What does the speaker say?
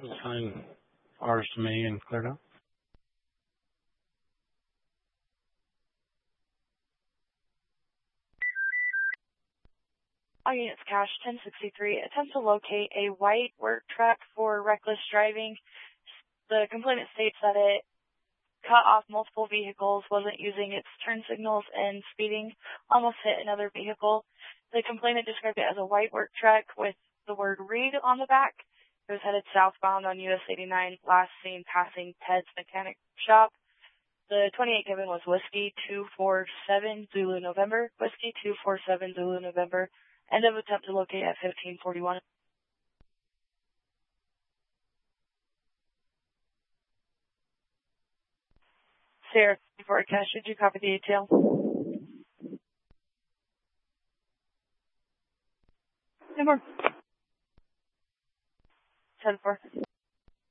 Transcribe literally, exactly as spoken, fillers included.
Assign ours to me and cleared up. All units cache ten sixty-three. Attempt to locate a white work truck for reckless driving. The complainant states that it cut off multiple vehicles, wasn't using its turn signals, and speeding, almost hit another vehicle. The complainant described it as a white work truck with the word Reed on the back. It was headed southbound on U S eighty-nine, last seen passing Ted's Mechanic Shop. The twenty-eight given was Whiskey two four seven Zulu November, Whiskey two four seven Zulu November. End of attempt to locate at fifteen forty-one. Sarah, before I cache, did you copy the detail? No more. ten four.